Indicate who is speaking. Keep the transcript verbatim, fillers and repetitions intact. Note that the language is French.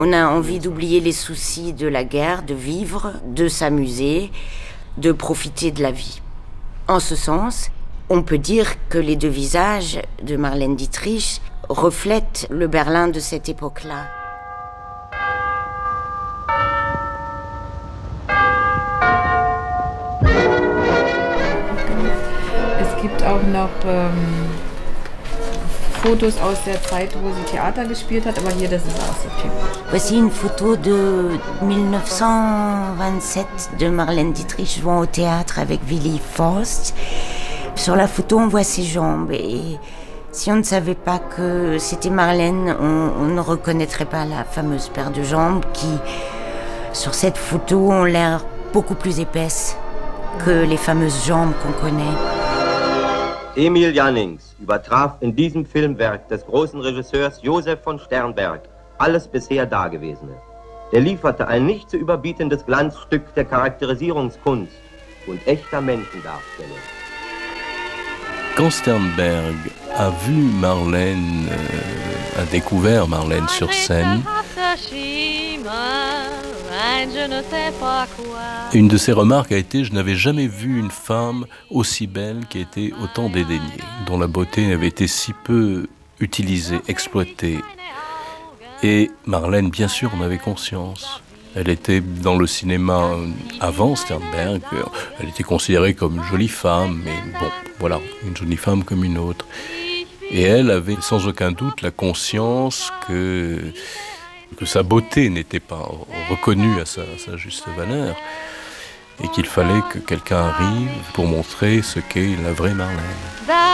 Speaker 1: On a envie d'oublier les soucis de la guerre, de vivre, de s'amuser, de profiter de la vie. En ce sens, on peut dire que les deux visages de Marlène Dietrich reflètent le Berlin de cette époque-là.
Speaker 2: Es gibt auch noch ähm, Fotos aus der Zeit, wo sie Theater gespielt hat, aber hier, das ist auch so typisch.
Speaker 1: Voici une photo de dix-neuf cent vingt-sept de Marlène Dietrich jouant au théâtre avec Willy Faust. Sur la photo, on voit ses jambes et si on ne savait pas que c'était Marlène, on, on ne reconnaîtrait pas la fameuse paire de jambes qui, sur cette photo, ont l'air beaucoup plus épaisses que les fameuses jambes qu'on connaît.
Speaker 3: Emil Jannings übertraf in diesem Filmwerk des großen Regisseurs Josef von Sternberg alles bisher Dagewesene. Er lieferte ein nicht zu überbietendes Glanzstück der Charakterisierungskunst und echter Menschendarstellung.
Speaker 4: Quand Sternberg a vu Marlène, euh, a découvert Marlène sur scène, une de ses remarques a été « Je n'avais jamais vu une femme aussi belle qui a été autant dédaignée, dont la beauté avait été si peu utilisée, exploitée. » Et Marlène, bien sûr, en avait conscience. Elle était dans le cinéma avant Sternberg, elle était considérée comme une jolie femme, mais bon, voilà, une jolie femme comme une autre. Et elle avait sans aucun doute la conscience que, que sa beauté n'était pas reconnue à sa, à sa juste valeur, et qu'il fallait que quelqu'un arrive pour montrer ce qu'est la vraie Marlène.